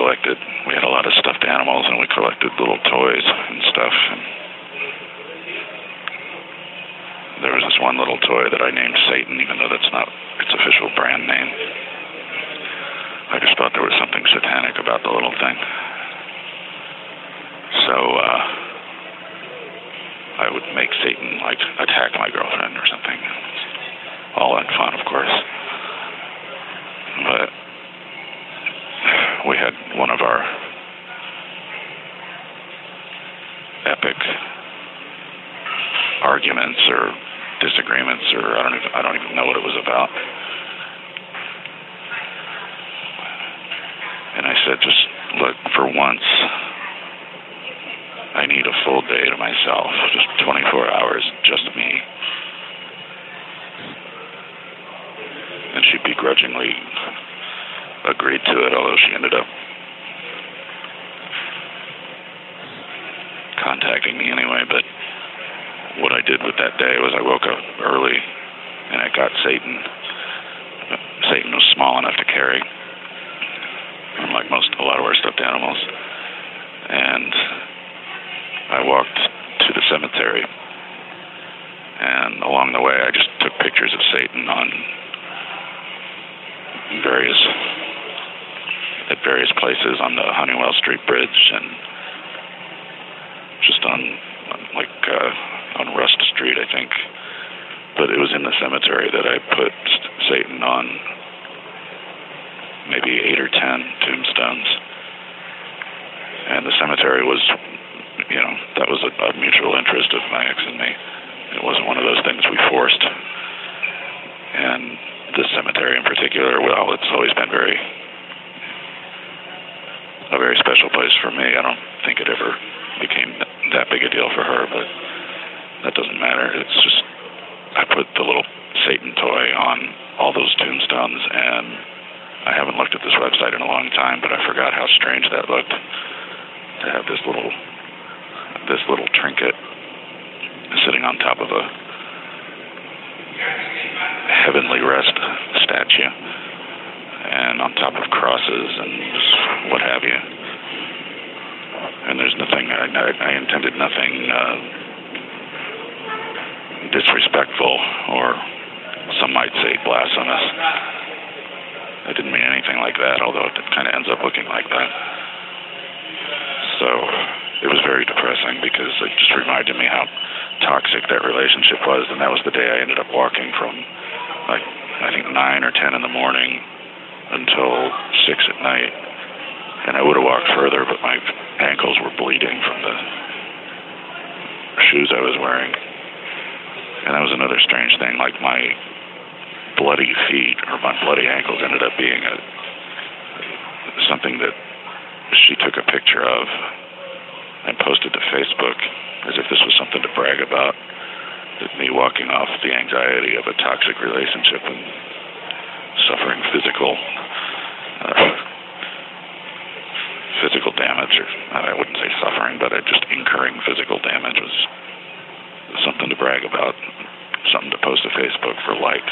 collected. We had a lot of stuffed animals, and we collected little toys and stuff. And there was this one little toy that I named Satan, even though that's not its official brand name. I just thought there was something satanic about the little thing. So I would make Satan, like, attack my girlfriend or something. All in fun, of course. But we had one of our epic arguments or disagreements, or I don't even know what it was about. And I said, just look, for once, I need a full day to myself, just 24 hours, just me. And she begrudgingly agreed to it, although she ended up contacting me anyway. But what I did with that day was I woke up early and I got Satan. Satan was small enough to carry, unlike a lot of our stuffed animals. And I walked to the cemetery, and along the way I just took pictures of Satan at various places on the Honeywell Street Bridge and just on Rust Street, I think. But it was in the cemetery that I put Satan on maybe 8 or 10 tombstones. And the cemetery was, that was a mutual interest of my ex and me. It wasn't one of those things we forced. And this cemetery in particular, well, it's always been a very special place for me. I don't think it ever became that big a deal for her, but that doesn't matter. It's just, I put the little Satan toy on all those tombstones, and I haven't looked at this website in a long time, but I forgot how strange that looked, to have this little trinket sitting on top of a heavenly rest statue, and on top of crosses and just what have you. And there's nothing, I intended nothing disrespectful, or some might say blasphemous. I didn't mean anything like that, although it kind of ends up looking like that. So it was very depressing because it just reminded me how toxic that relationship was. And that was the day I ended up walking from, I think 9 or 10 in the morning until 6 at night. And I would have walked further, but my ankles were bleeding from the shoes I was wearing. And that was another strange thing, like my bloody feet or my bloody ankles ended up being something that she took a picture of and posted to Facebook as if this was something to brag about, that me walking off the anxiety of a toxic relationship and suffering physical damage, or I wouldn't say suffering, but just incurring physical damage was something to brag about, something to post to Facebook for likes.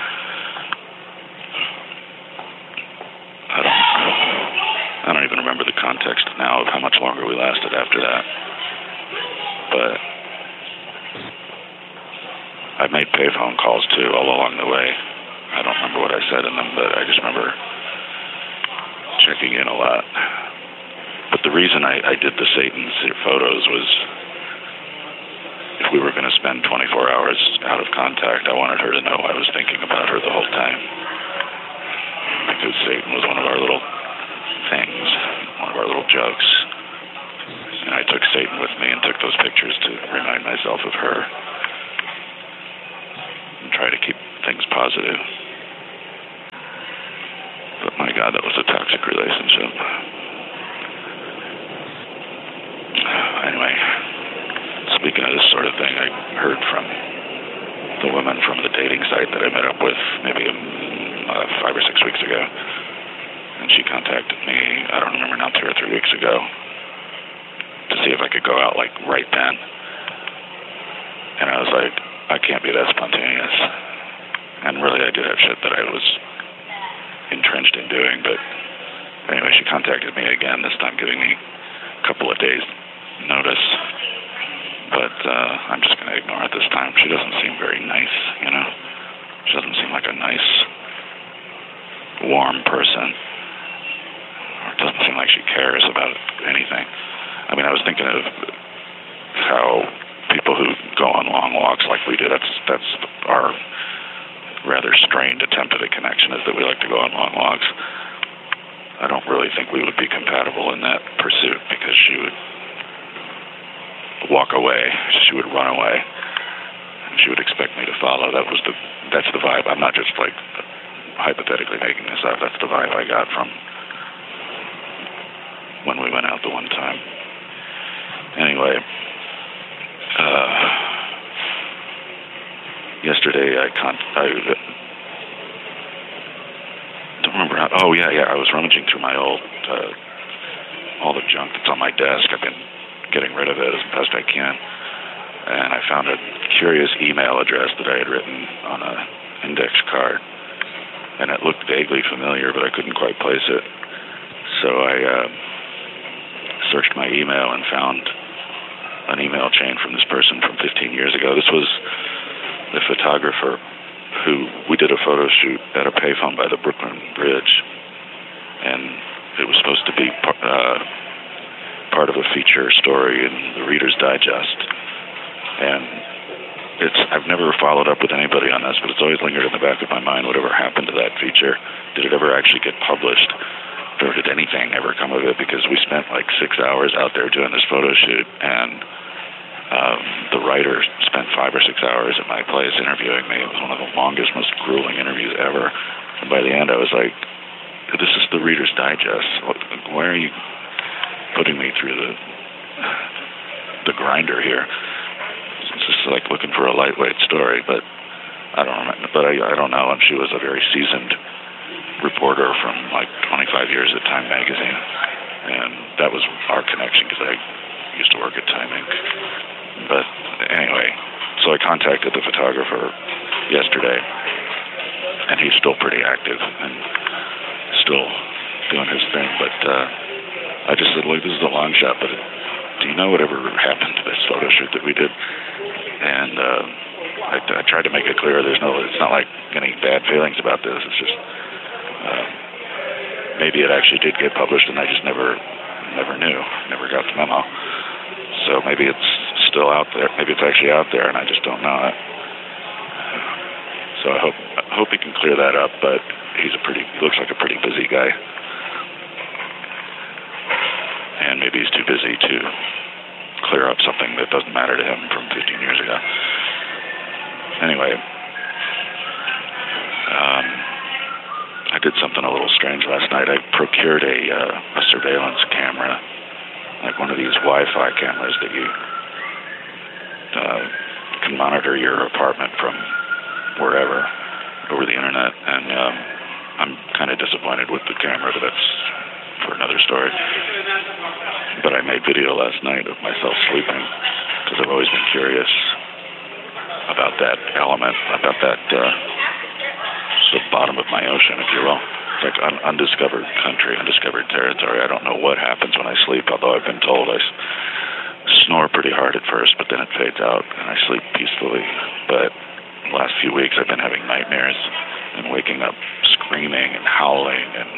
I don't even remember the context now of how much longer we lasted after that. But I made payphone calls too all along the way. I don't remember what I said in them, but I just remember checking in a lot. But the reason I did the Satan photos was, if we were going to spend 24 hours out of contact, I wanted her to know I was thinking about her the whole time. Because Satan was one of our little things, one of our little jokes. And I took Satan with me and took those pictures to remind myself of her and try to keep things positive. But my God, that was a toxic relationship. Anyway, speaking of this sort of thing, I heard from the woman from the dating site that I met up with maybe 5 or 6 weeks ago. And she contacted me, I don't remember now, 2 or 3 weeks ago, to see if I could go out right then. And I was like, I can't be that spontaneous. And really I did have shit that I was entrenched in doing, but Anyway, she contacted me again, this time giving me a couple of days notice. But I'm just going to ignore it this time. She doesn't seem very nice, you know. She doesn't seem like a nice, warm person. Or it doesn't seem like she cares about anything. I mean, I was thinking of how people who go on long walks like we do, that's our rather strained attempt at a connection, is that we like to go on long walks. I don't really think we would be compatible in that pursuit, because she would walk away, she would run away, and she would expect me to follow. That's the vibe. I'm not just like hypothetically making this up. That's the vibe I got from when we went out the one time. Anyway, yesterday I don't remember how. Oh yeah, I was rummaging through my old all the junk that's on my desk. I've been getting rid of it as best I can, and I found a curious email address that I had written on an index card, and it looked vaguely familiar, but I couldn't quite place it. So I searched my email and found an email chain from this person from 15 years ago. This was the photographer who we did a photo shoot at a payphone by the Brooklyn Bridge, and it was supposed to be part of a feature story in the Reader's Digest. And I've never followed up with anybody on this, but it's always lingered in the back of my mind, whatever happened to that feature. Did it ever actually get published? Or did anything ever come of it? Because we spent like 6 hours out there doing this photo shoot, and the writer spent 5 or 6 hours at my place interviewing me. It was one of the longest, most grueling interviews ever. And by the end, I was like, this is the Reader's Digest. Why are you putting me through the grinder here? It's just like looking for a lightweight story, but I don't know. And she was a very seasoned reporter from like 25 years at Time Magazine, and that was our connection, because I used to work at Time Inc. But anyway, so I contacted the photographer yesterday, and he's still pretty active and still doing his thing, but I just said, look, this is a long shot, but do you know whatever happened to this photo shoot that we did? And I tried to make it clear it's not like any bad feelings about this. It's just maybe it actually did get published, and I just never knew, never got the memo. So maybe it's still out there. Maybe it's actually out there, and I just don't know it. So I hope he can clear that up. But he looks like a pretty busy guy. And maybe he's too busy to clear up something that doesn't matter to him from 15 years ago. Anyway, I did something a little strange last night. I procured a surveillance camera, like one of these Wi-Fi cameras that you can monitor your apartment from wherever over the internet. And I'm kind of disappointed with the camera, but that's for another story. But I made video last night of myself sleeping, because I've always been curious about that element, about that the bottom of my ocean, if you will. It's like undiscovered country, undiscovered territory. I don't know what happens when I sleep, although I've been told I snore pretty hard at first, but then it fades out and I sleep peacefully. But the last few weeks I've been having nightmares and waking up screaming and howling, and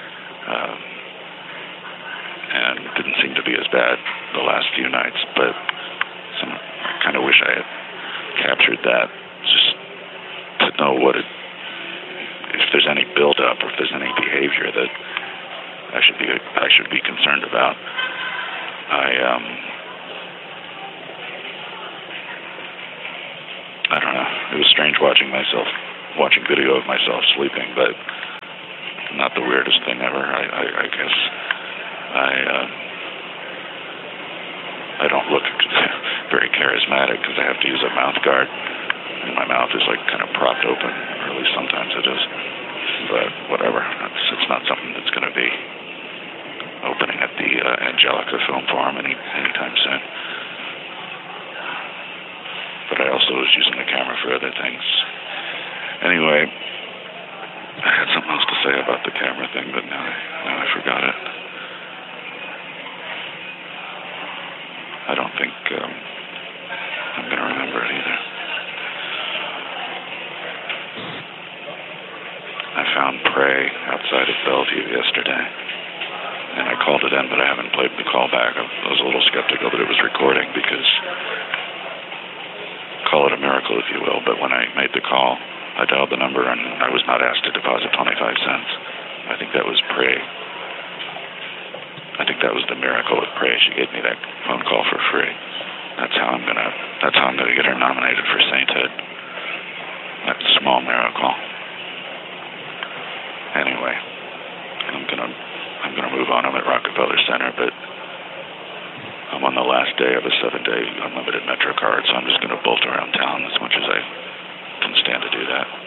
it didn't seem to be as bad the last few nights, but I kind of wish I had captured that, just to know if there's any build-up, or if there's any behavior that I should be concerned about. I don't know. It was strange watching video of myself sleeping, but not the weirdest thing ever. I guess I don't look very charismatic, because I have to use a mouth guard, and my mouth is like kind of propped open, or at least sometimes it is. But whatever, it's not something that's going to be opening at the Angelica Film Forum anytime soon. But I also was using the camera for other things. Anyway, I had something else to say about the camera thing, but now I forgot it. I don't think I'm going to remember it either. I found Prey outside of Bellevue yesterday, and I called it in, but I haven't played the call back. I was a little skeptical that it was recording because, call it a miracle if you will, but when I made the call, I dialed the number and I was not asked to deposit 25 cents. I think that was Prey. I think that was the miracle with Prey. She gave me that phone call for free. That's how I'm gonna get her nominated for sainthood. That small miracle. Anyway, I'm gonna move on. I'm at Rockefeller Center, but I'm on the last day of a 7-day unlimited Metro card, so I'm just gonna bolt around town as much as I can stand to do that.